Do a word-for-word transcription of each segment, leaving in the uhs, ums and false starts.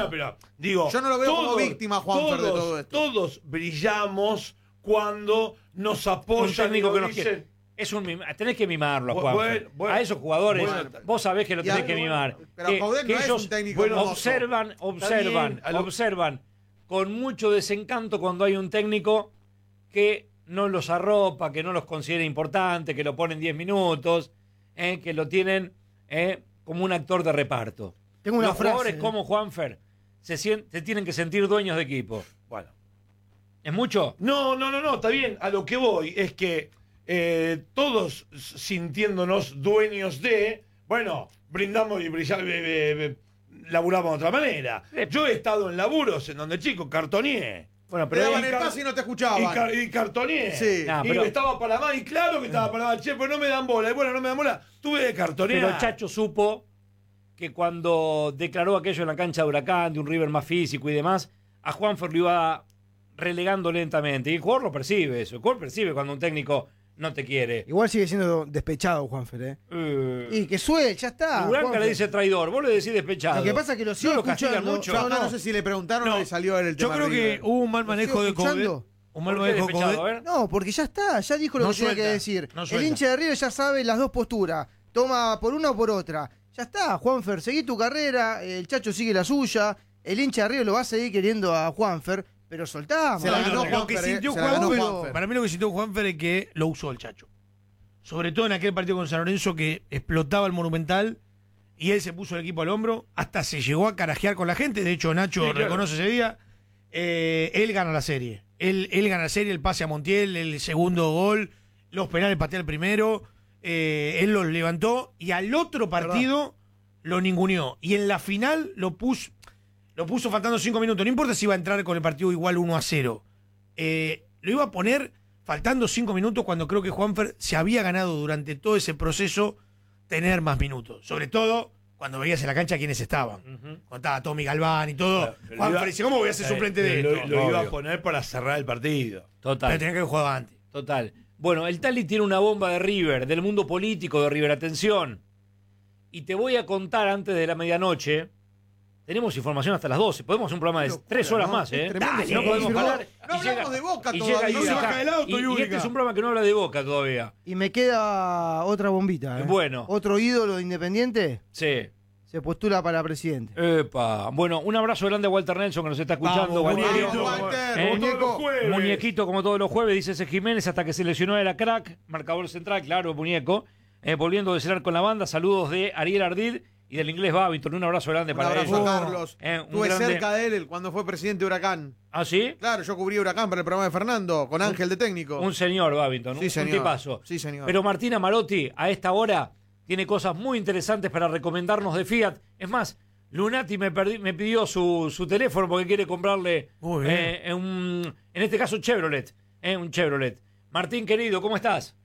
bueno, pero digo... Yo no lo veo todos, como víctima, Juanfer, de todo esto. Todos brillamos cuando nos apoyan. Un técnico y que nos nos dicen... quiere. Es un mim- tenés que mimarlo, Bueno, Juan. bueno, a esos jugadores, bueno, vos sabés que lo tenés a- que mimar. pero que Coudet que no es ellos un técnico bueno, hermoso. observan, observan, bien, a lo- observan con mucho desencanto cuando hay un técnico que no los arropa, que no los considera importantes, que lo ponen diez minutos, eh, que lo tienen eh, como un actor de reparto. Tengo una Los frase. jugadores como Juanfer se, sien- se tienen que sentir dueños de equipo. Bueno. ¿Es mucho? No, no, no, no, está bien. A lo que voy es que eh, todos sintiéndonos dueños de, bueno, brindamos y brillamos, eh, eh, laburamos de otra manera. Yo he estado en laburos en donde, chicos, cartoneé. Bueno, Te pero daban y el car- pase y no te Y, escuchaban. car- y cartoneé. Sí. Nah, y pero- estaba para más, y claro que estaba para más. Che, pues no me dan bola. Y bueno, no me dan bola. Tuve de cartonear. Pero Chacho supo que cuando declaró aquello en la cancha de Huracán, de un River más físico y demás, a Juanfer lo iba relegando lentamente. Y el jugador lo percibe eso. El jugador percibe cuando un técnico no te quiere. Igual sigue siendo despechado, Juanfer, ¿eh? Eh, Y que suele, ya está. y Blanca Juanfer. le dice traidor, vos le decís despechado. Lo que pasa es que lo sigo no lo castigan escuchando. mucho. Yo No, acá no, no. sé si le preguntaron No, o le salió el Yo tema creo que River. hubo un mal ¿Lo manejo sigo de escuchando? Coudet. Un mal ¿Por qué manejo de despechado? A Coudet. ver. No, porque ya está, ya dijo lo No que tenía suelta, que decir. no el suelta. hincha de River ya sabe las dos posturas. Toma por una o por otra. Ya está, Juanfer, seguí tu carrera, el Chacho sigue la suya, el hincha de River lo va a seguir queriendo a Juanfer, pero soltamos. Se la No, ganó no, lo que Juanfer, eh, sintió se la ganó Juanfer- Juanfer. Para mí lo que sintió Juanfer es que lo usó el Chacho. Sobre todo en aquel partido con San Lorenzo que explotaba el Monumental y él se puso el equipo al hombro, hasta se llegó a carajear con la gente. De hecho, Nacho Sí, claro. reconoce ese día. Eh, él gana la serie. Él, él gana la serie, el pase a Montiel, el segundo gol, los penales patea el primero. eh, él los levantó y al otro partido lo ninguneó. Y en la final lo puso, lo puso faltando cinco minutos. No importa si iba a entrar con el partido igual uno a cero. Eh, lo iba a poner faltando cinco minutos cuando creo que Juanfer se había ganado durante todo ese proceso tener más minutos. Sobre todo cuando veías en la cancha quiénes estaban. Cuando estaba Tommy Galván y todo. Claro, pero Juanfer iba- dice, ¿cómo voy a ser suplente de lo, esto? lo iba a Obvio. poner para cerrar el partido. Total. Pero tenía que haber jugado antes. Total. Bueno, el Tali tiene una bomba de River, del mundo político de River. Atención. Y te voy a contar antes de la medianoche. Tenemos información hasta las doce. Podemos hacer un programa de Qué locura, tres horas ¿no? más, ¿eh? Es tremendo. Dale, no Sí, podemos no, parar. no Y hablamos de Boca y todavía. llega No se Iudica. baja del auto, y, y este Iudica. es un programa que no habla de Boca todavía. Y me queda otra bombita. ¿eh? Bueno. Otro ídolo de Independiente Sí. se postula para presidente. Epa. Bueno, un abrazo grande a Walter Nelson que nos está escuchando. Vamos, Walterio. Vamos, Walter. ¿Eh? Como todos los jueves. Muñequito como todos los jueves, dice ese Jiménez, hasta que se lesionó era crack, marcador central, claro, muñeco. Eh, volviendo a cenar con la banda, saludos de Ariel Ardid y del inglés Babington. Un abrazo grande Un para abrazo ellos. a Carlos. Eh, un Estuve grande- cerca de él cuando fue presidente de Huracán. ¿Ah, sí? Claro, yo cubrí Huracán para el programa de Fernando, con Ángel de técnico. Un señor Babington, Sí, un, señor. un tipazo. Sí, señor. Pero Martina Marotti, a esta hora, tiene cosas muy interesantes para recomendarnos de Fiat. Es más, Lunati me, perdí- me pidió su, su teléfono porque quiere comprarle Muy bien. eh, un, en este caso un Chevrolet. eh, un Chevrolet. Martín, querido, ¿cómo estás?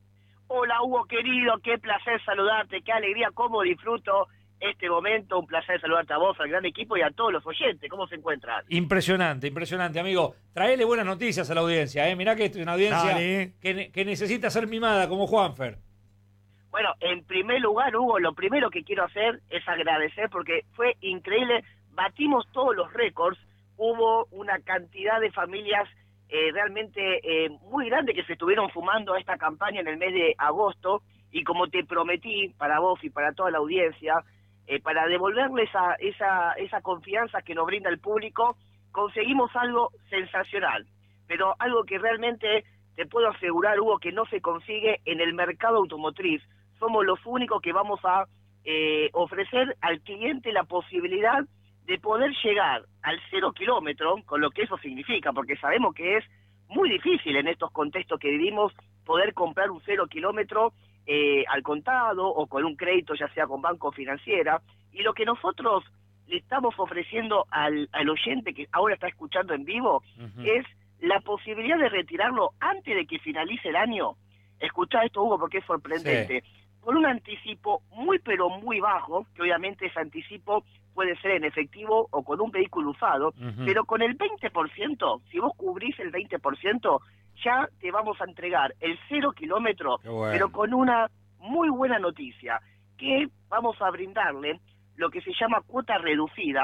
Hola Hugo querido, qué placer saludarte, qué alegría, cómo disfruto este momento, un placer saludarte a vos, al gran equipo y a todos los oyentes, ¿cómo se encuentran? Impresionante, impresionante, amigo. Traele buenas noticias a la audiencia, ¿eh? Mirá que esto es una audiencia Dale. que, ne- que necesita ser mimada como Juanfer. Bueno, en primer lugar, Hugo, lo primero que quiero hacer es agradecer porque fue increíble, batimos todos los récords, hubo una cantidad de familias eh, realmente eh, muy grande que se estuvieron fumando esta campaña en el mes de agosto y como te prometí para vos y para toda la audiencia, eh, para devolverle esa, esa, esa confianza que nos brinda el público, conseguimos algo sensacional, pero algo que realmente te puedo asegurar, Hugo, que no se consigue en el mercado automotriz. Somos los únicos que vamos a eh, ofrecer al cliente la posibilidad de poder llegar al cero kilómetro, con lo que eso significa, porque sabemos que es muy difícil en estos contextos que vivimos poder comprar un cero kilómetro eh, al contado o con un crédito, ya sea con banco financiera, y lo que nosotros le estamos ofreciendo al, al oyente que ahora está escuchando en vivo Ujú. es la posibilidad de retirarlo antes de que finalice el año. Escuchá esto, Hugo, porque es sorprendente. Con un anticipo muy pero muy bajo, que obviamente ese anticipo puede ser en efectivo o con un vehículo usado, Ujú. pero con el veinte por ciento, si vos cubrís el veinte por ciento, ya te vamos a entregar el cero kilómetro, Qué bueno. pero con una muy buena noticia, que vamos a brindarle lo que se llama cuota reducida,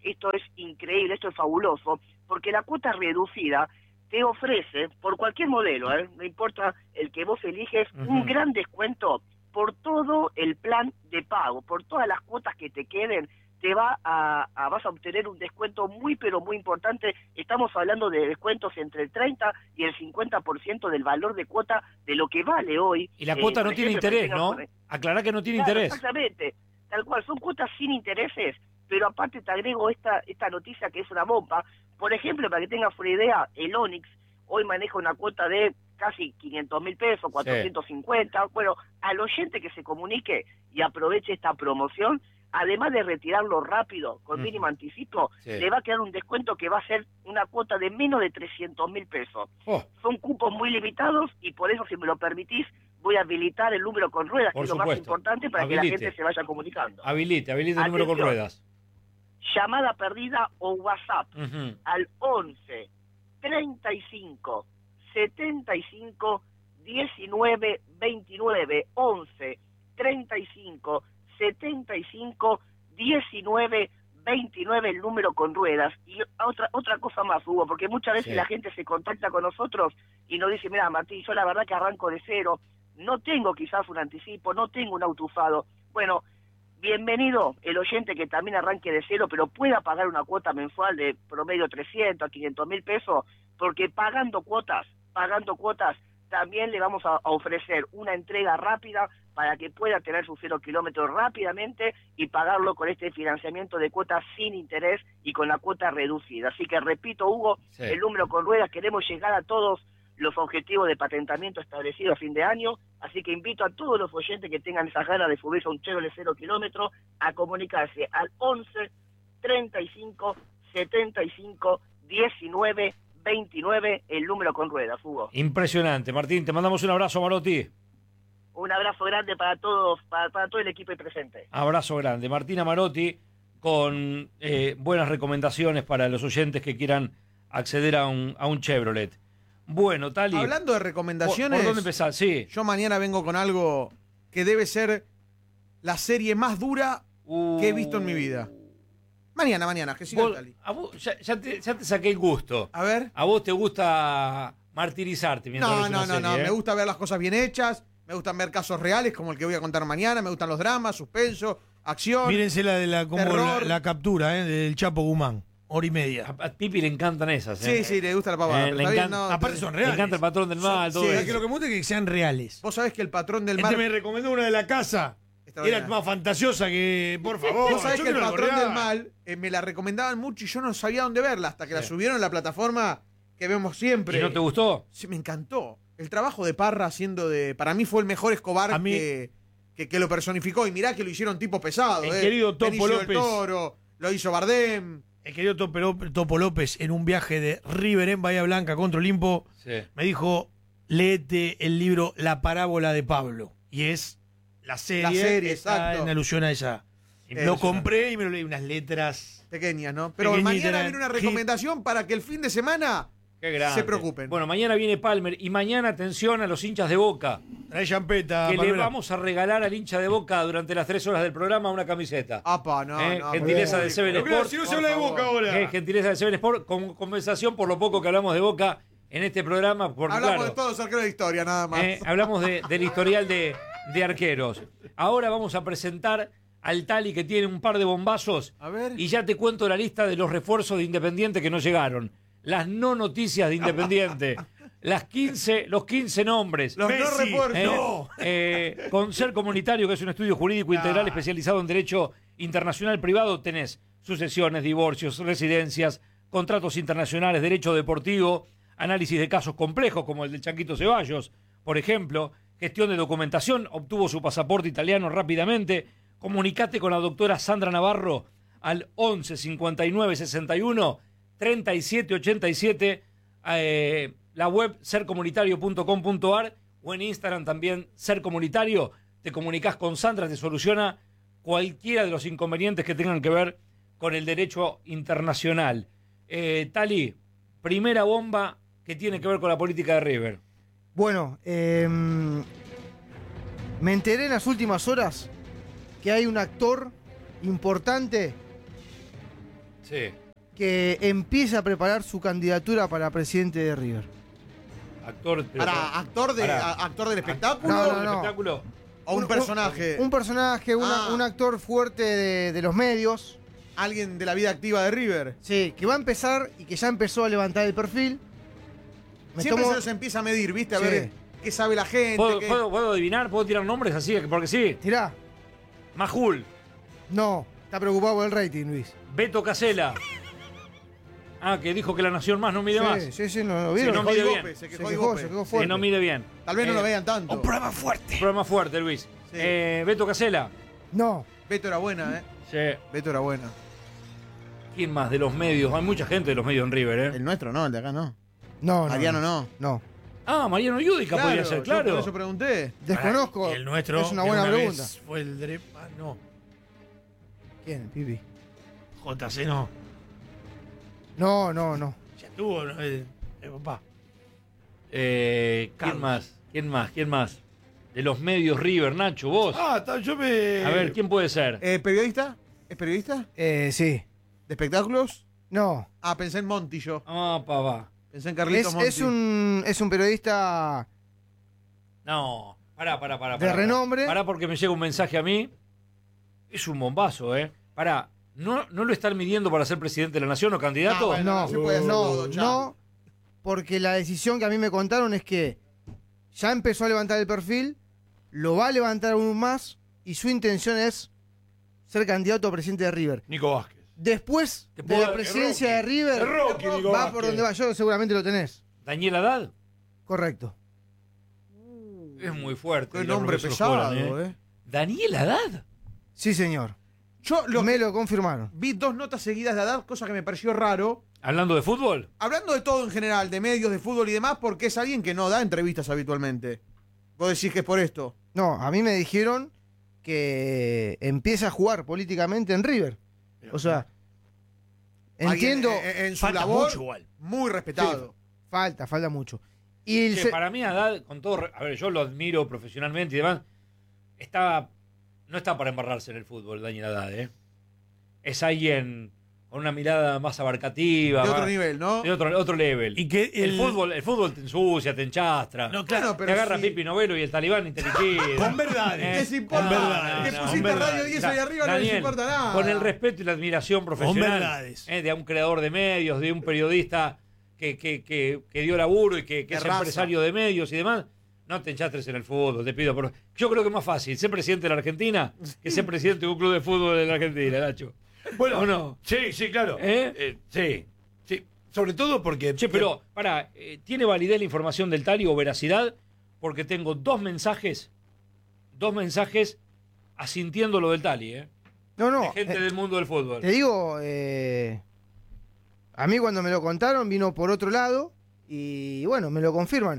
esto es increíble, esto es fabuloso, porque la cuota reducida te ofrece, por cualquier modelo, ¿eh? no importa el que vos eliges, uh-huh. un gran descuento por todo el plan de pago, por todas las cuotas que te queden, te va a, a vas a obtener un descuento muy pero muy importante. Estamos hablando de descuentos entre el treinta y el cincuenta por ciento del valor de cuota de lo que vale hoy. Y la cuota eh, no tiene interés, ¿no? Por... Aclará que no tiene claro, interés. Exactamente, tal cual, son cuotas sin intereses, pero aparte te agrego esta esta noticia que es una bomba. Por ejemplo, para que tengas una idea, el Onix hoy maneja una cuota de casi quinientos mil pesos, cuatrocientos cincuenta. Sí. Bueno, al oyente que se comunique y aproveche esta promoción, además de retirarlo rápido, con uh-huh. mínimo anticipo, sí. le va a quedar un descuento que va a ser una cuota de menos de trescientos mil pesos. Oh. Son cupos muy limitados y por eso, si me lo permitís, voy a habilitar el número con ruedas, por que supuesto. Es lo más importante para Habilite. que la gente se vaya comunicando. Habilite, habilite el Atención. número con ruedas. Llamada perdida o WhatsApp uh-huh. al once, treinta y cinco, setenta y cinco, diecinueve, veintinueve, once, treinta y cinco, setenta y cinco, diecinueve, veintinueve el número con ruedas. Y otra otra cosa más, Hugo, porque muchas veces sí. la gente se contacta con nosotros y nos dice, mira, Martín, yo la verdad que arranco de cero, no tengo quizás un anticipo, no tengo un auto usado. Bueno, bienvenido el oyente que también arranque de cero, pero pueda pagar una cuota mensual de promedio trescientos a quinientos mil pesos, porque pagando cuotas, pagando cuotas, también le vamos a ofrecer una entrega rápida para que pueda tener sus cero kilómetros rápidamente y pagarlo con este financiamiento de cuotas sin interés y con la cuota reducida. Así que repito, Hugo, sí. el número con ruedas, queremos llegar a todos los objetivos de patentamiento establecidos a fin de año, así que invito a todos los oyentes que tengan esas ganas de subirse a un Chevrolet cero kilómetros a comunicarse al once, treinta y cinco, setenta y cinco, diecinueve, veintinueve, el número con ruedas, Hugo. Impresionante, Martín, te mandamos un abrazo, Marotti. Un abrazo grande para todos, para, para todo el equipo presente. Abrazo grande. Martina Marotti, con eh, buenas recomendaciones para los oyentes que quieran acceder a un, a un Chevrolet. Bueno, Tali. Hablando de recomendaciones. ¿Por, por dónde empezar? Sí. Yo mañana vengo con algo que debe ser la serie más dura uh, que he visto en mi vida. Mañana, mañana, que siga Tali. A vos, ya, ya, te, ya te saqué el gusto. A ver. A vos te gusta martirizarte mientras No, ves no, una no, serie, no. ¿eh? Me gusta ver las cosas bien hechas. Me gustan ver casos reales como el que voy a contar mañana. Me gustan los dramas, suspenso, acción. Mírense la de la, como la, la captura ¿eh? del Chapo Guzmán. Hora y media. A, a Pipi le encantan esas. ¿eh? Sí, sí, le gusta la pavada. Eh, le encanta, no, aparte son reales. Le encanta el patrón del mal. Sí, todo sí, eso. que lo que me gusta es que sean reales. Vos sabés que el patrón del mar. Este me recomendó una de la casa. Era más fantasiosa que, por favor. Vos sabés yo que el quiero patrón recordar. del mal eh, me la recomendaban mucho y yo no sabía dónde verla hasta que Sí. la subieron en la plataforma que vemos siempre. ¿Y no te gustó? Sí, me encantó. El trabajo de Parra haciendo de... Para mí fue el mejor Escobar A mí- que, que, que lo personificó. Y mirá que lo hicieron tipo pesado. El eh. querido Topo Benicio del López. Toro, lo hizo Bardem. El querido Topo López, Topo López, en un viaje de River en Bahía Blanca contra Olimpo, Sí. me dijo, léete el libro La parábola de Pablo. Y es la serie, La serie, está exacto. en alusión a esa. Lo compré y me lo leí unas letras. Pequeñas, ¿no? Pero Pequeñitas, mañana eran viene una hit. recomendación para que el fin de semana Qué grande. se preocupen. Bueno, mañana viene Palmer y mañana atención a los hinchas de Boca. Trae champeta, que le Palmera. vamos a regalar al hincha de Boca durante las tres horas del programa una camiseta. Apa, no, Eh, no. gentileza por de favor. Seven Pero claro, Sport. si no se por habla de favor. Boca ahora. Eh, gentileza de Seven Sport con compensación por lo poco que hablamos de Boca en este programa. Porque, Hablamos claro, de todos los arqueros de historia, nada más. eh, hablamos de- del historial de, de arqueros. Ahora vamos a presentar al Tali que tiene un par de bombazos. A ver. Y ya te cuento la lista de los refuerzos de Independiente que no llegaron. Las no noticias de Independiente. Las quince, los quince nombres. Los no Messi, refuerzos. Eh, No. eh, con Ser Comunitario, que es un estudio jurídico integral especializado en derecho internacional privado, tenés sucesiones, divorcios, residencias, contratos internacionales, derecho deportivo, análisis de casos complejos como el del Chanquito Ceballos, por ejemplo, gestión de documentación, obtuvo su pasaporte italiano rápidamente. Comunicate con la doctora Sandra Navarro al once cincuenta y nueve sesenta y uno treinta y siete ochenta y siete, eh, la web ser comunitario punto com punto a r o en Instagram también Ser Comunitario. Te comunicas con Sandra, te soluciona cualquiera de los inconvenientes que tengan que ver con el derecho internacional. Eh, Tali, primera bomba que tiene que ver con la política de River. Bueno, eh, me enteré en las últimas horas que hay un actor importante Sí. que empieza a preparar su candidatura para presidente de River. Actor. pero- Para actor, de, Pará. a- actor del espectáculo No, no, ¿El no. espectáculo? o un, personaje. Un personaje, una- Ah. un actor fuerte de, de los medios. Alguien de la vida activa de River. Sí, que va a empezar y que ya empezó a levantar el perfil. Me Siempre tomo- se los empieza a medir, ¿viste? A Sí. ver qué sabe la gente. ¿Puedo, qué- puedo- puedo adivinar? ¿Puedo tirar nombres así? Porque sí. Tirá. Majul. No, está preocupado por el rating, Luis. Beto Casella. Ah, que dijo que la Nación Más no mide sí, más. sí, sí, no, lo Sí, vieron. no quejó mide Igope, bien. se se quejó quejó, Igope. se quejó Que fuerte. no mide bien. Tal vez no Eh, lo vean tanto. Prueba fuerte. Problema fuerte, Luis. Sí. Eh, Beto Casella. No, Beto era buena, ¿eh? Sí. Beto era buena. ¿Quién más de los medios? Hay mucha gente de los medios en River, ¿eh? El nuestro no, el de acá no. no, no. Mariano no. No. Ah, Mariano Yudica podría ser, yo claro. por eso pregunté. Desconozco. Y el nuestro. Es una que buena vez pregunta. Fue el de. Ah, no. ¿Quién, Pipi? J C no. No, no, no. Ya estuvo, ¿no? El, el papá. Eh, ¿Quién Carlos. más? ¿Quién más? ¿Quién más? De los medios River, Nacho, vos. Ah, está, yo me. A ver, ¿quién puede ser? Eh, ¿Periodista? ¿Es periodista? Eh, sí. ¿De espectáculos? No. Ah, pensé en Monty yo. Ah, papá. Pensé en Carlitos Es, Monti. es un es un periodista No, pará, pará, pará. de pará, renombre. Pará porque me llega un mensaje a mí. Es un bombazo, ¿eh? Pará, ¿no, no lo están midiendo para ser presidente de la nación o candidato? Ah, bueno. No, se puede hacer no, todo, chao. no, porque la decisión que a mí me contaron es que ya empezó a levantar el perfil, lo va a levantar aún más y su intención es ser candidato a presidente de River. Nico Vázquez. Después Te de puedo- la presidencia de El River, Rocky, Nico va Vázquez. por donde va. Yo seguramente lo tenés. ¿Daniel Haddad? Correcto. Es muy fuerte. Qué la nombre profesora pesado, Colan, ¿eh? ¿Daniel Haddad? Sí, señor. Yo lo Me lo confirmaron. vi dos notas seguidas de Haddad, cosa que me pareció raro. ¿Hablando de fútbol? Hablando de todo en general, de medios, de fútbol y demás, porque es alguien que no da entrevistas habitualmente. Vos decís que es por esto. No, a mí me dijeron que empieza a jugar políticamente en River. O sea, entiendo, Alguien, eh, en su Falta labor, mucho igual. muy respetado. falta, falta mucho. Y el Che, se- para mí Haddad, con todo... re- A ver, yo lo admiro profesionalmente y demás. Está... No está para embarrarse en el fútbol, Daniel Haddad, ¿eh? Es alguien con una mirada más abarcativa. De otro más- nivel, ¿no? De otro, otro level. Y que el, el- fútbol, el fútbol te ensucia, te enchastra. No, claro, Bueno, pero te agarra sí. Pipi Novelo y el talibán y te liquida. Con verdades. ¿Qué se importa? Con verdades. Que no, pusiste con Radio verdades. diez ahí arriba, no les Daniel, importa nada. Con el respeto y la admiración profesional verdades. eh, de un creador de medios, de un periodista que, que, que, que dio laburo y que, que Qué es raza. empresario de medios y demás. No te enchastres en el fútbol, te pido. Por... Yo creo que es más fácil ser presidente de la Argentina que ser presidente de un club de fútbol de la Argentina, Nacho. Bueno, ¿O no? Sí, sí, claro. ¿Eh? Eh, sí, sí. Sobre todo porque. Che, pero, pará, eh, ¿tiene validez la información del Tali o veracidad? Porque tengo dos mensajes, dos mensajes asintiendo lo del Tali, ¿eh? no, no. De gente eh, del mundo del fútbol. Te digo, eh, a mí cuando me lo contaron vino por otro lado y bueno, me lo confirman.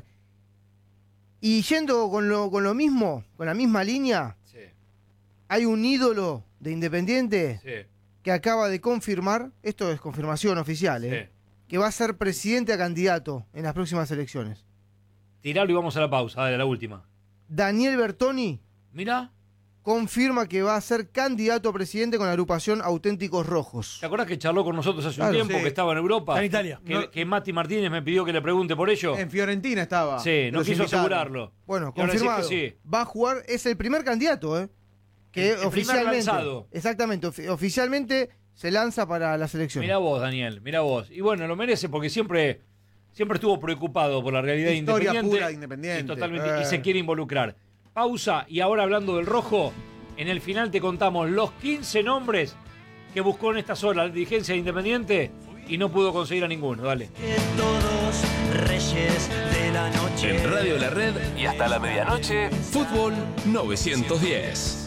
Y yendo con lo, con lo mismo, con la misma línea, Sí, hay un ídolo de Independiente sí, que acaba de confirmar, esto es confirmación oficial, eh, sí. que va a ser presidente a candidato en las próximas elecciones. Tiralo y vamos a la pausa, dale, la última. Daniel Bertoni Mira, confirma que va a ser candidato a presidente con la agrupación Auténticos Rojos. ¿te acordás que charló con nosotros hace un Claro, tiempo, sí. que estaba en Europa? Está en Italia. Que, No- que Mati Martínez me pidió que le pregunte por ello. En Fiorentina estaba. Sí, no Los quiso invitaron. asegurarlo. Bueno, Y ahora decís confirmado. que sí. Va a jugar, es el primer candidato, ¿eh? Que El- el primer oficialmente. lanzado. Exactamente, ofi- oficialmente se lanza para las elecciones. Mirá vos, Daniel, mirá vos. Y bueno, lo merece porque siempre, siempre estuvo preocupado por la realidad Historia independiente. pura de Independiente. Y, totalmente, Eh. y se quiere involucrar. Pausa, y ahora hablando del rojo, en el final te contamos los quince nombres que buscó en estas horas la dirigencia de Independiente y no pudo conseguir a ninguno. Dale. Que todos reyes de la noche. En Radio La Red y hasta la medianoche, Fútbol novecientos diez.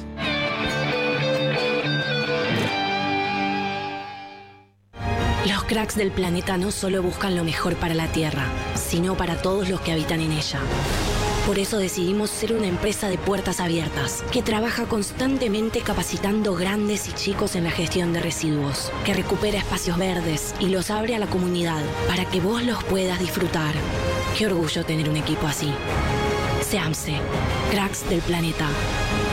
Los cracks del planeta no solo buscan lo mejor para la Tierra, sino para todos los que habitan en ella. Por eso decidimos ser una empresa de puertas abiertas, que trabaja constantemente capacitando grandes y chicos en la gestión de residuos, que recupera espacios verdes y los abre a la comunidad para que vos los puedas disfrutar. Qué orgullo tener un equipo así. SEAMSE, cracks del planeta.